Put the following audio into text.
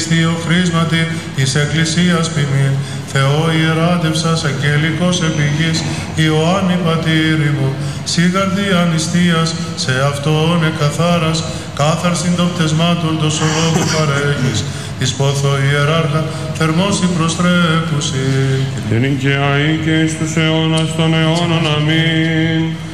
Θεό χρήσματι εις εκκλησίας ποιμήν, Θεό ιεράτευσας αγγελικός επιγής, Ιωάννη πατήρι μου, σύ καρδία νηστείας, σε αυτόν εκαθάρας, κάθαρσιν των πτεσμάτων το σωρό παρέχεις, εις πόθο ιεράρχα, θερμός η προστρέπουση. Την οικιαή και εις τους αιώνας των αιώνων, αμήν.